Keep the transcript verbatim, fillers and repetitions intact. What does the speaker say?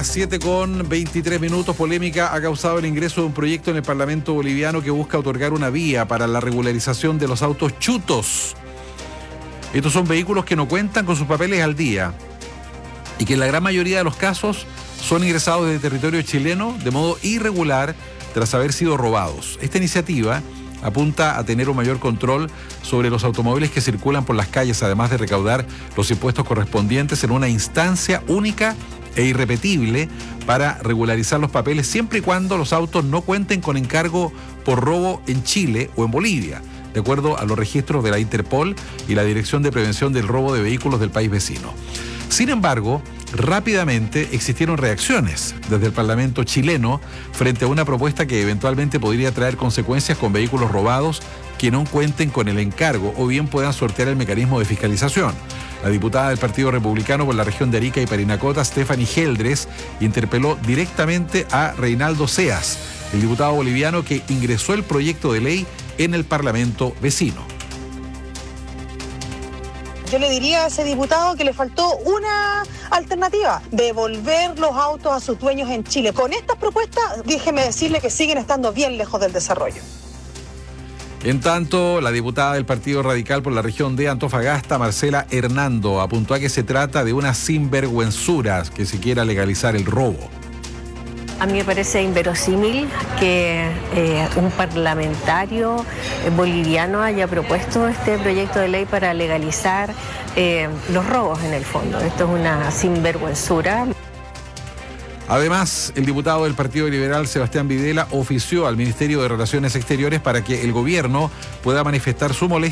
las siete con veintitrés minutos, polémica ha causado el ingreso de un proyecto en el Parlamento boliviano que busca otorgar una vía para la regularización de los autos chutos. Estos son vehículos que no cuentan con sus papeles al día y que en la gran mayoría de los casos son ingresados desde territorio chileno de modo irregular tras haber sido robados. Esta iniciativa apunta a tener un mayor control sobre los automóviles que circulan por las calles, además de recaudar los impuestos correspondientes en una instancia única e irrepetible para regularizar los papeles siempre y cuando los autos no cuenten con encargo por robo en Chile o en Bolivia, de acuerdo a los registros de la Interpol y la Dirección de Prevención del Robo de Vehículos del país vecino. Sin embargo, rápidamente existieron reacciones desde el Parlamento chileno frente a una propuesta que eventualmente podría traer consecuencias con vehículos robados que no cuenten con el encargo o bien puedan sortear el mecanismo de fiscalización. La diputada del Partido Republicano por la región de Arica y Parinacota, Stephanie Geldres, interpeló directamente a Reinaldo Seas, el diputado boliviano que ingresó el proyecto de ley en el Parlamento vecino. Yo le diría a ese diputado que le faltó una alternativa, devolver los autos a sus dueños en Chile. Con estas propuestas, déjeme decirle que siguen estando bien lejos del desarrollo. En tanto, la diputada del Partido Radical por la región de Antofagasta, Marcela Hernando, apuntó a que se trata de una sinvergüenzura que se quiera legalizar el robo. A mí me parece inverosímil que eh, un parlamentario boliviano haya propuesto este proyecto de ley para legalizar eh, los robos en el fondo. Esto es una sinvergüenzura. Además, el diputado del Partido Liberal, Sebastián Videla, ofició al Ministerio de Relaciones Exteriores para que el gobierno pueda manifestar su molestia